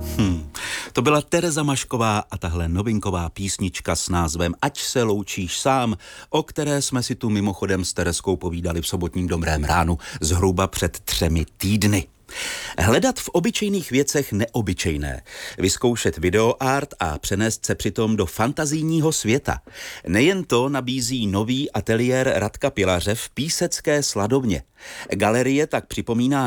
To byla Tereza Mašková a tahle novinková písnička s názvem Ať se loučíš sám, o které jsme si tu mimochodem s Terezkou povídali v sobotním Dobrém ránu zhruba před 3 týdny. Hledat v obyčejných věcech neobyčejné, vyzkoušet videoart a přenést se přitom do fantazijního světa. Nejen to nabízí nový ateliér Radka Pilaře v Písecké Sladovně. Galerie tak připomíná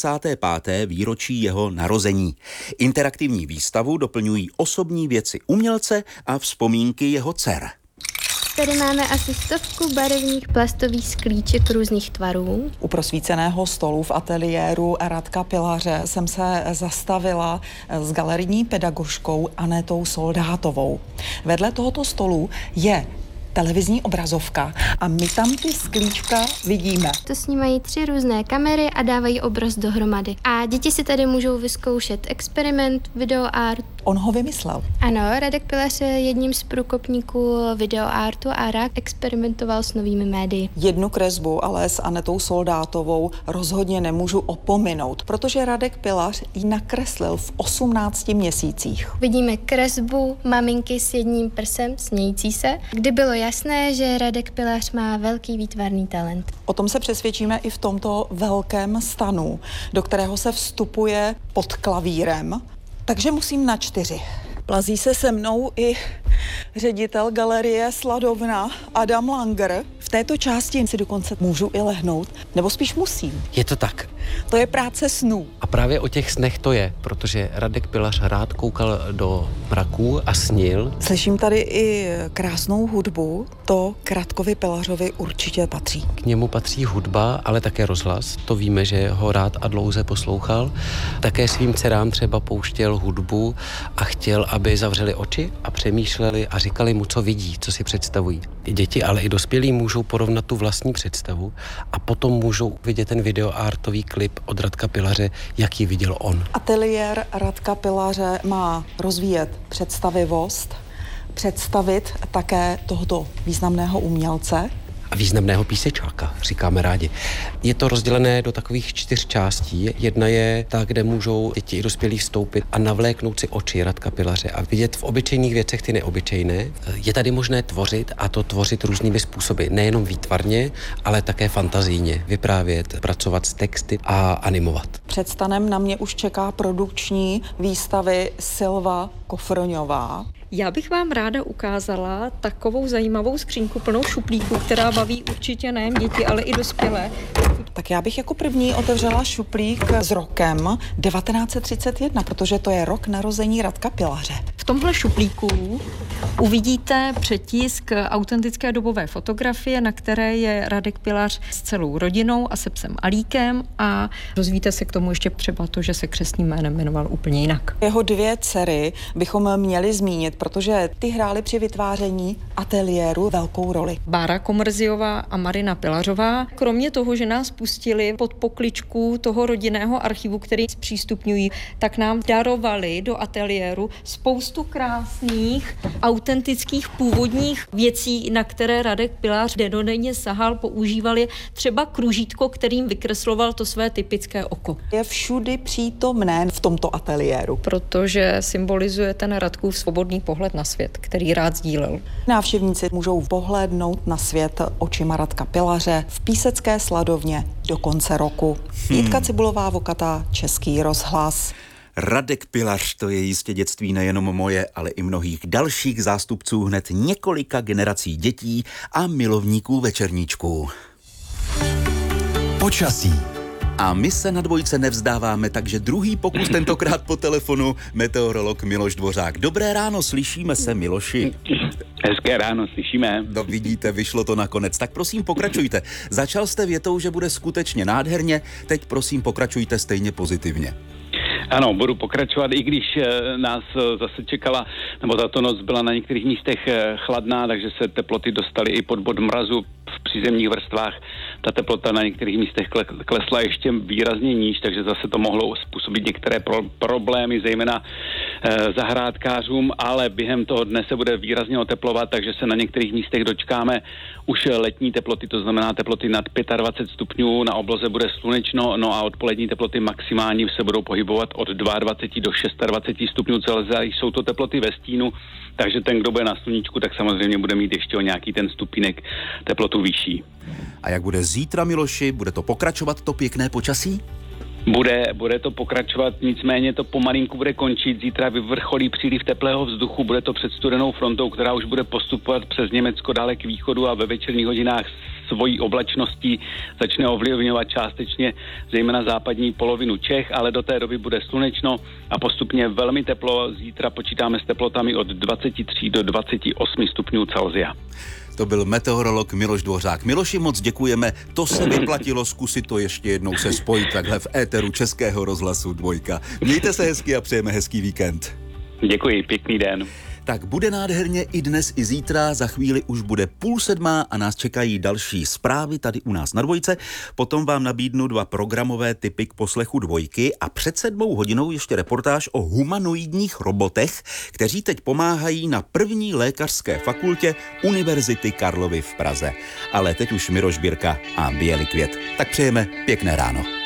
95. výročí jeho narození. Interaktivní výstavu doplňují osobní věci umělce a vzpomínky jeho dcer. Tady máme asi 100 barevných plastových sklíček různých tvarů. U prosvíceného stolu v ateliéru Radka Pilaře jsem se zastavila s galerijní pedagožkou Anetou Soldátovou. Vedle tohoto stolu je televizní obrazovka a my tam ty sklíčka vidíme. To snímají 3 různé kamery a dávají obraz dohromady. A děti si tady můžou vyzkoušet experiment, videoart. On ho vymyslel. Ano, Radek Pilař je jedním z průkopníků videoartu a rád experimentoval s novými médii. Jednu kresbu ale s Anetou Soldátovou rozhodně nemůžu opominout, protože Radek Pilař ji nakreslil v 18 měsících. Vidíme kresbu maminky s jedním prsem, smějící se, kdy bylo jasné, že Radek Pilař má velký výtvarný talent. O tom se přesvědčíme i v tomto velkém stanu, do kterého se vstupuje pod klavírem. Takže musím na 4. Plazí se se mnou i ředitel galerie Sladovna Adam Langer. V této části si dokonce můžu i lehnout, nebo spíš musím. Je to tak. To je práce snů. A právě o těch snech to je, protože Radek Pilař rád koukal do mraků a snil. Slyším tady i krásnou hudbu, to k Radkovi Pilařovi určitě patří. K němu patří hudba, ale také rozhlas. To víme, že ho rád a dlouze poslouchal. Také svým dcerám třeba pouštěl hudbu a chtěl, aby zavřeli oči a přemýšleli a říkali mu, co vidí, co si představují. I děti, ale i dospělí můžou porovnat tu vlastní představu a potom můžou vidět ten videoartový klip od Radka Pilaře, jak ji viděl on. Ateliér Radka Pilaře má rozvíjet představivost, představit také tohoto významného umělce. A významného písečáka, říkáme rádi. Je to rozdělené do takových 4 částí. Jedna je ta, kde můžou děti i dospělí vstoupit a navléknout si oči Radka Pilaře a vidět v obyčejných věcech ty neobyčejné. Je tady možné tvořit, a to tvořit různými způsoby. Nejenom výtvarně, ale také fantazijně. Vyprávět, pracovat s texty a animovat. Před stanem na mě už čeká produkční výstavy Silva Kofroňová. Já bych vám ráda ukázala takovou zajímavou skřínku plnou šuplíků, která baví určitě nejen děti, ale i dospělé. Tak já bych jako první otevřela šuplík s rokem 1931, protože to je rok narození Radka Pilaře. V tomhle šuplíku uvidíte přetisk autentické dobové fotografie, na které je Radek Pilař s celou rodinou a se psem Alíkem a dozvíte se k tomu ještě třeba to, že se křestním jménem jmenoval úplně jinak. Jeho 2 dcery bychom měli zmínit, protože ty hrály při vytváření ateliéru velkou roli. Bára Komrziová a Marina Pilařová. Kromě toho, že nás pustili pod pokličku toho rodinného archivu, který zpřístupňují, tak nám darovali do ateliéru spoustu krásných, autentických původních věcí, na které Radek Pilař denodenně sahal, používal je třeba kružítko, kterým vykresloval to své typické oko. Je všudy přítomné v tomto ateliéru. Protože symbolizuje ten Radkův svobodný pohled na svět, který rád sdílel. Návštěvníci můžou pohlédnout na svět očima Radka Pilaře v Písecké Sladovně do konce roku. Jitka Cibulová-Vokatá, Český rozhlas. Radek Pilař, to je jistě dětství nejenom moje, ale i mnohých dalších zástupců hned několika generací dětí a milovníků večerníčků. Počasí. A my se na Dvojce nevzdáváme, takže druhý pokus tentokrát po telefonu meteorolog Miloš Dvořák. Dobré ráno, slyšíme se, Miloši. Hezké ráno, slyšíme. No vidíte, vyšlo to nakonec. Tak prosím pokračujte. Začal jste větou, že bude skutečně nádherně, teď prosím pokračujte stejně pozitivně. Ano, budu pokračovat, i když nás zase čekala, nebo tato noc byla na některých místech chladná, takže se teploty dostaly i pod bod mrazu v přízemních vrstvách. Ta teplota na některých místech klesla ještě výrazně níž, takže zase to mohlo způsobit některé problémy, zejména zahrádkářům, ale během toho dne se bude výrazně oteplovat, takže se na některých místech dočkáme už letní teploty, to znamená teploty nad 25 stupňů, na obloze bude slunečno, no a odpolední teploty maximální se budou pohybovat od 22 do 26 stupňů Celsia. Jsou to teploty ve stínu, takže ten, kdo bude na sluníčku, tak samozřejmě bude mít ještě o nějaký ten stupínek teplotu vyšší. A jak bude zítra, Miloši? Bude to pokračovat to pěkné počasí? Bude to pokračovat, nicméně to pomalinku bude končit. Zítra vyvrcholí příliv teplého vzduchu, bude to před studenou frontou, která už bude postupovat přes Německo dále k východu a ve večerních hodinách svojí oblačností začne ovlivňovat částečně zejména západní polovinu Čech, ale do té doby bude slunečno a postupně velmi teplo. Zítra počítáme s teplotami od 23 do 28 stupňů Celsia. To byl meteorolog Miloš Dvořák. Miloši, moc děkujeme, to se vyplatilo zkusit to ještě jednou se spojit takhle v éteru Českého rozhlasu 2. Mějte se hezky a přejeme hezký víkend. Děkuji, pěkný den. Tak bude nádherně i dnes, i zítra, za chvíli už bude 6:30 a nás čekají další zprávy tady u nás na 2. Potom vám nabídnu 2 programové tipy k poslechu 2 a před 7 hodinou ještě reportáž o humanoidních robotech, kteří teď pomáhají na 1. lékařské fakultě Univerzity Karlovy v Praze. Ale teď už Miroš Birka a Bělý květ. Tak přejeme pěkné ráno.